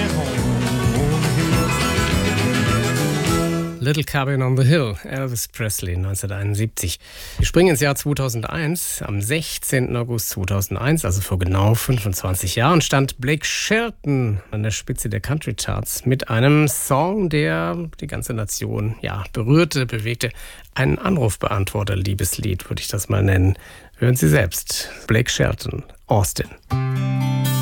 Little Cabin on the Hill, Elvis Presley, 1971. Wir springen ins Jahr 2001. Am 16. August 2001, also vor genau 25 Jahren, stand Blake Shelton an der Spitze der Country Charts mit einem Song, der die ganze Nation berührte, bewegte. Ein Anrufbeantworter-Liebeslied, würde ich das mal nennen. Hören Sie selbst. Blake Shelton, Austin.